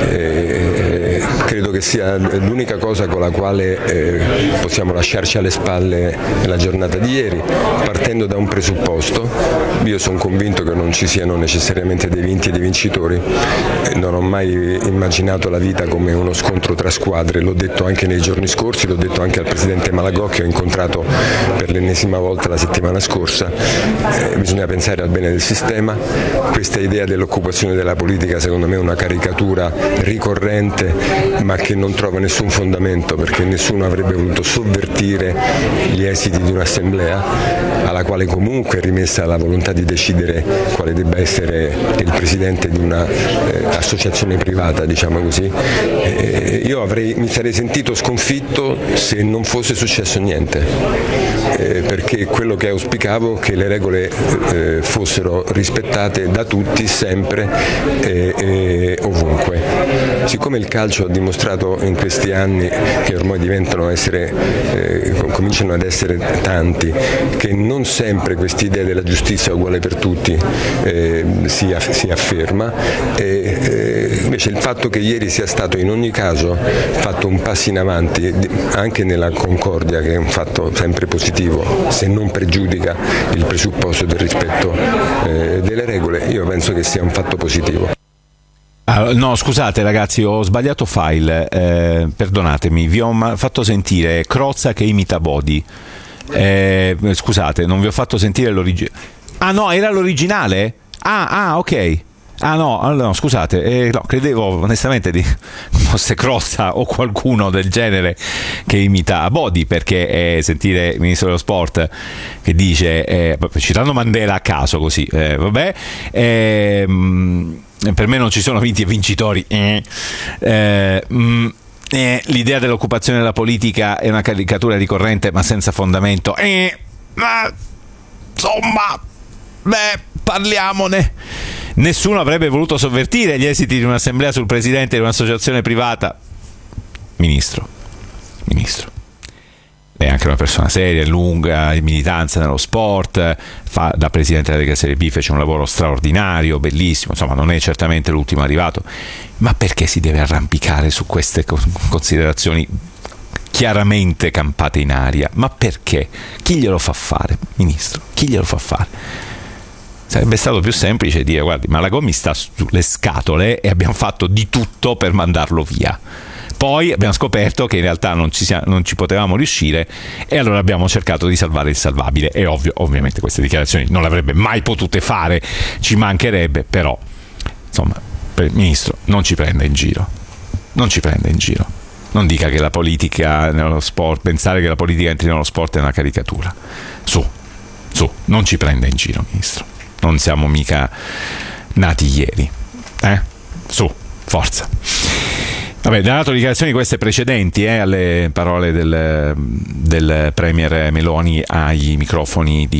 S4: credo che sia l'unica cosa con la quale possiamo lasciarci alle spalle la giornata di ieri, partendo da un presupposto. Io sono convinto che non ci siano necessariamente dei vinti e dei vincitori, non ho mai immaginato la vita come uno scontro tra squadre, l'ho detto anche nei giorni scorsi, l'ho detto anche al presidente Malagò, che ho incontrato per l'ennesima volta la settimana scorsa. Bisogna pensare al bene del sistema. Questa idea dell'occupazione della politica secondo me è una caricatura ricorrente, ma che non trova nessun fondamento, perché nessuno avrebbe voluto sovvertire gli esiti di un'assemblea alla quale comunque è rimessa la volontà di decidere quale debba essere il presidente di una associazione privata, diciamo così. Io mi sarei sentito sconfitto se non fosse successo niente, perché quello che auspicavo è che le regole fossero rispettate da tutti, sempre e ovunque. Siccome il calcio ha dimostrato in questi anni, che ormai cominciano ad essere tanti, che non sempre quest'idea della giustizia uguale per tutti si afferma, invece il fatto che ieri sia stato in ogni caso fatto un passo in avanti anche nella concordia, che è un fatto sempre positivo se non pregiudica il presupposto del rispetto delle regole, io penso che sia un fatto positivo.
S2: No, scusate ragazzi, ho sbagliato file, perdonatemi, vi ho fatto sentire Crozza che imita Bodi, scusate, non vi ho fatto sentire l'originale. Ah no, era l'originale? Ok. No, scusate, no, credevo onestamente di fosse Crozza o qualcuno del genere che imita Bodi, perché sentire il ministro dello sport che dice, citando Mandela a caso così, per me non ci sono vinti e vincitori, l'idea dell'occupazione della politica è una caricatura ricorrente ma senza fondamento, ma insomma, parliamone. Nessuno avrebbe voluto sovvertire gli esiti di un'assemblea sul presidente di un'associazione privata. Ministro, lei è anche una persona seria, lunga di militanza nello sport, da presidente della Lega Serie B fece un lavoro straordinario, bellissimo, insomma non è certamente l'ultimo arrivato, ma perché si deve arrampicare su queste considerazioni chiaramente campate in aria? Ma perché? Chi glielo fa fare, ministro? Chi glielo fa fare? Sarebbe stato più semplice dire: guardi, Malagò mi sta sulle scatole e abbiamo fatto di tutto per mandarlo via. Poi abbiamo scoperto che in realtà non ci potevamo riuscire, e allora abbiamo cercato di salvare il salvabile. È ovvio, ovviamente queste dichiarazioni non le avrebbe mai potute fare, ci mancherebbe, però insomma, ministro, non ci prenda in giro. Non dica che la politica nello sport, pensare che la politica entri nello sport è una caricatura. Su, non ci prenda in giro, ministro. Non siamo mica nati ieri, Su, forza. Vabbè, dato dichiarazioni queste precedenti alle parole del Premier Meloni ai microfoni,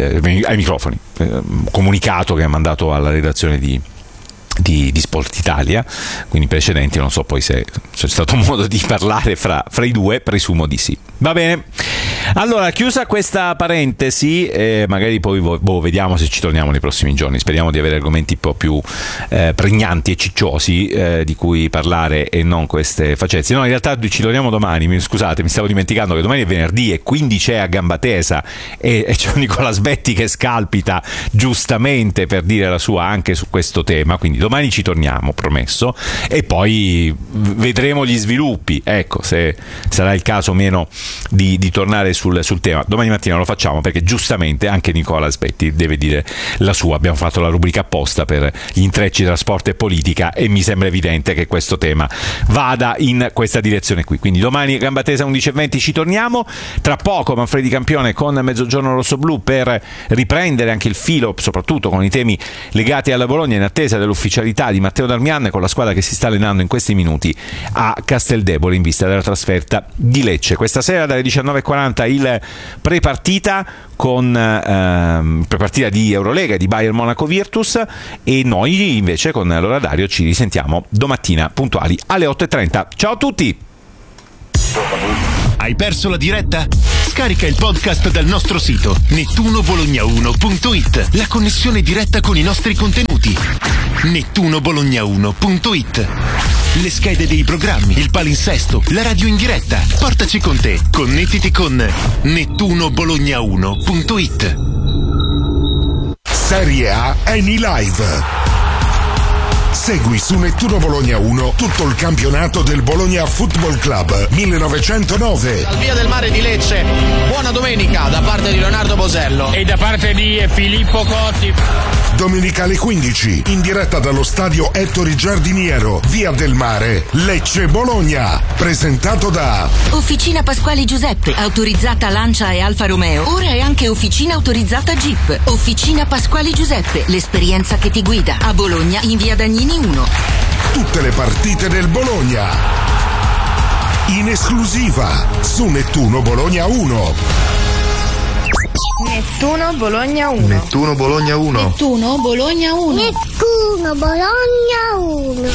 S2: comunicato che ha mandato alla redazione di Sport Italia, quindi precedenti, non so poi se c'è stato modo di parlare fra i due, presumo di sì. Va bene. Allora, chiusa questa parentesi, magari poi vediamo se ci torniamo nei prossimi giorni. Speriamo di avere argomenti un po' più pregnanti e cicciosi di cui parlare e non queste facezie. No, in realtà ci torniamo domani. Scusate, mi stavo dimenticando che domani è venerdì e quindi c'è a gamba tesa e c'è Nicola Sbetti che scalpita giustamente per dire la sua anche su questo tema. Quindi domani ci torniamo, promesso, e poi vedremo gli sviluppi. Ecco, se sarà il caso o meno di tornare sul tema. Domani mattina lo facciamo perché giustamente anche Nicola Sbetti deve dire la sua. Abbiamo fatto la rubrica apposta per gli intrecci tra sport e politica e mi sembra evidente che questo tema vada in questa direzione qui. Quindi domani gamba tesa 11:20 ci torniamo. Tra poco Manfredi Campione con Mezzogiorno Rossoblu per riprendere anche il filo, soprattutto con i temi legati alla Bologna, in attesa dell'ufficialità di Matteo Darmian con la squadra che si sta allenando in questi minuti a Casteldebole in vista della trasferta di Lecce. Questa sera dalle 19:40 il prepartita con prepartita di Eurolega e di Bayern Monaco Virtus, e noi invece con l'orario ci risentiamo domattina puntuali alle 8:30. Ciao a tutti!
S12: Hai perso la diretta? Scarica il podcast dal nostro sito nettunobologna1.it. La connessione diretta con i nostri contenuti. nettunobologna1.it. Le schede dei programmi, il palinsesto, la radio in diretta. Portaci con te. Connettiti con nettunobologna1.it.
S3: Serie A Eni Live. Segui su Nettuno Bologna 1 tutto il campionato del Bologna Football Club 1909.
S5: Al Via del Mare di Lecce, buona domenica da parte di Leonardo Bosello
S9: e da parte di Filippo Cotti.
S3: Domenica alle 15, in diretta dallo stadio Ettore Giardiniero, Via del Mare, Lecce Bologna. Presentato da
S16: Officina Pasquali Giuseppe, autorizzata Lancia e Alfa Romeo. Ora è anche officina autorizzata Jeep. Officina Pasquali Giuseppe, l'esperienza che ti guida. A Bologna in Via Dagnini 1.
S3: Tutte le partite del Bologna in esclusiva su Nettuno Bologna 1.
S10: Nettuno Bologna 1.
S24: Nettuno Bologna 1.
S10: Nettuno Bologna 1. Nettuno Bologna 1.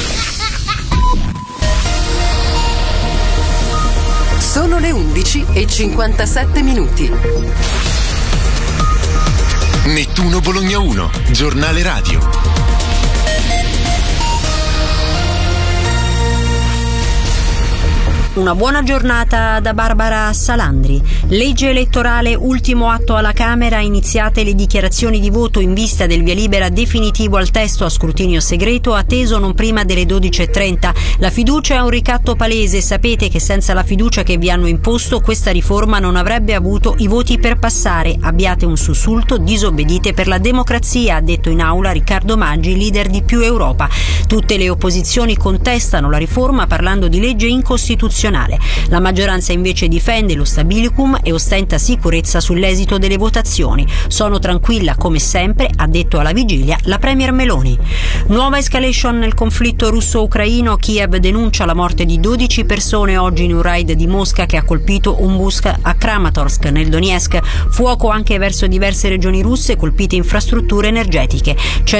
S25: Sono le 11:57 minuti.
S12: Nettuno Bologna 1, giornale radio.
S26: Una buona giornata da Barbara Salandri. Legge elettorale, ultimo atto alla Camera, iniziate le dichiarazioni di voto in vista del via libera definitivo al testo a scrutinio segreto atteso non prima delle 12:30. La fiducia è un ricatto palese, sapete che senza la fiducia che vi hanno imposto questa riforma non avrebbe avuto i voti per passare. Abbiate un sussulto, disobbedite per la democrazia, ha detto in aula Riccardo Maggi, leader di Più Europa. Tutte le opposizioni contestano la riforma parlando di legge incostituzionale. La maggioranza invece difende lo stabilicum e ostenta sicurezza sull'esito delle votazioni. Sono tranquilla come sempre, ha detto alla vigilia la premier Meloni. Nuova escalation nel conflitto russo-ucraino. Kiev denuncia la morte di 12 persone oggi in un raid di Mosca che ha colpito un bus a Kramatorsk nel Donetsk. Fuoco anche verso diverse regioni russe, colpite infrastrutture energetiche.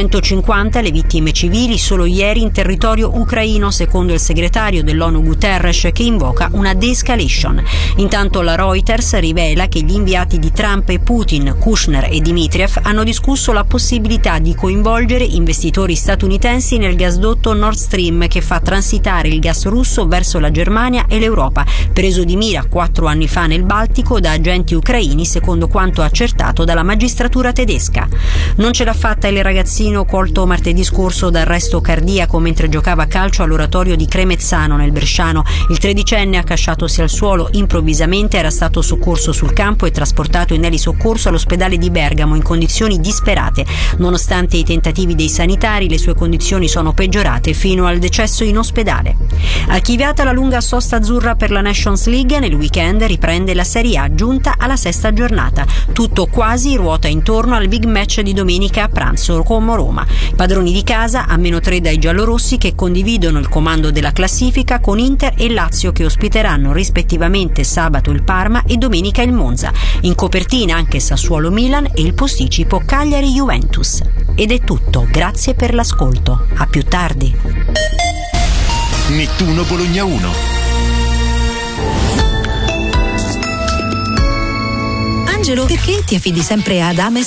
S26: 150 le vittime civili solo ieri in territorio ucraino, secondo il segretario dell'ONU Guterres, che invoca una de-escalation. Intanto la Reuters rivela che gli inviati di Trump e Putin, Kushner e Dmitriev, hanno discusso la possibilità di coinvolgere investitori statunitensi nel gasdotto Nord Stream che fa transitare il gas russo verso la Germania e l'Europa, preso di mira 4 anni fa nel Baltico da agenti ucraini, secondo quanto accertato dalla magistratura tedesca. Non ce l'ha fatta il ragazzino colto martedì scorso da arresto cardiaco mentre giocava a calcio all'oratorio di Cremezzano nel Bresciano. Il 13enne, accasciatosi al suolo improvvisamente, era stato soccorso sul campo e trasportato in elisoccorso all'ospedale di Bergamo in condizioni disperate. Nonostante i tentativi dei sanitari, le sue condizioni sono peggiorate fino al decesso in ospedale. Archiviata la lunga sosta azzurra per la Nations League, nel weekend riprende la Serie A giunta alla 6ª giornata. Tutto quasi ruota intorno al big match di domenica a pranzo como Roma. Padroni di casa a -3 dai giallorossi che condividono il comando della classifica con Inter e Lazio che ospiteranno rispettivamente sabato il Parma e domenica il Monza. In copertina anche Sassuolo Milan e il posticipo Cagliari Juventus. Ed è tutto, grazie per l'ascolto. A più tardi.
S12: Nettuno Bologna 1.
S1: Angelo, perché ti affidi sempre ad Ames